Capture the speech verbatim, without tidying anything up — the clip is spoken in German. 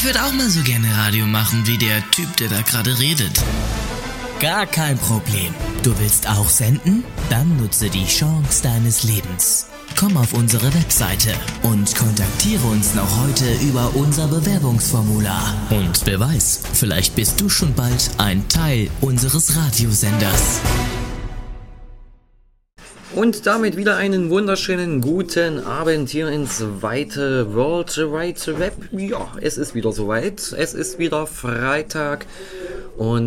Ich würde auch mal so gerne Radio machen wie der Typ, der da gerade redet. Gar kein Problem. Du willst auch senden? Dann nutze die Chance deines Lebens. Komm auf unsere Webseite und kontaktiere uns noch heute über unser Bewerbungsformular. Und wer weiß, vielleicht bist du schon bald ein Teil unseres Radiosenders. Und damit wieder einen wunderschönen guten Abend hier ins weite World Wide Web. Ja, es ist wieder soweit. Es ist wieder Freitag und